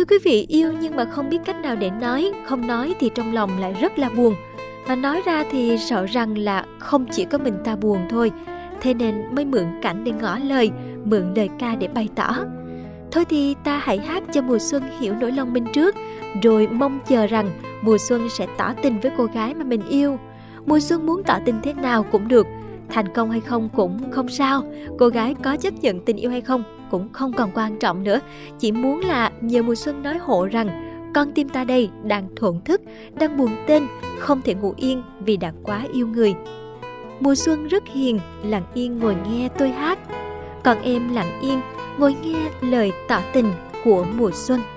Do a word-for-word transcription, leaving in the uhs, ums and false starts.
Thưa quý vị, yêu nhưng mà không biết cách nào để nói, không nói thì trong lòng lại rất là buồn. Mà nói ra thì sợ rằng là không chỉ có mình ta buồn thôi. Thế nên mới mượn cảnh để ngỏ lời, mượn lời ca để bày tỏ. Thôi thì ta hãy hát cho mùa xuân hiểu nỗi lòng mình trước, rồi mong chờ rằng mùa xuân sẽ tỏ tình với cô gái mà mình yêu. Mùa xuân muốn tỏ tình thế nào cũng được, thành công hay không cũng không sao, cô gái có chấp nhận tình yêu hay không cũng không còn quan trọng nữa. Chỉ muốn là nhờ mùa xuân nói hộ rằng con tim ta đây đang thổn thức, đang buồn tên, không thể ngủ yên vì đã quá yêu người. Mùa xuân rất hiền, lặng yên ngồi nghe tôi hát, còn em lặng yên ngồi nghe lời tỏ tình của mùa xuân.